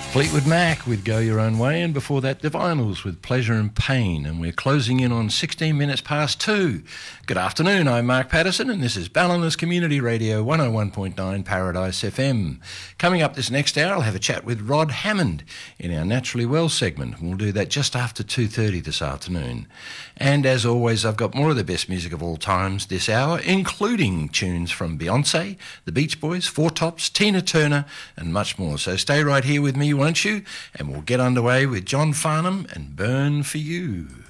Fleetwood Mac with Go Your Own Way, and before that, The Vinyls with Pleasure and Pain, and we're closing in on 16 minutes past 2. Good afternoon, I'm Mark Patterson, and this is Ballinars Community Radio 101.9 Paradise FM. Coming up this next hour, I'll have a chat with Rod Hammond in our Naturally Well segment. We'll do that just after 2:30 this afternoon. And as always, I've got more of the best music of all times this hour, including tunes from Beyonce, the Beach Boys, Four Tops, Tina Turner, and much more. So stay right here with me, won't you? And we'll get underway with John Farnham and Burn For You.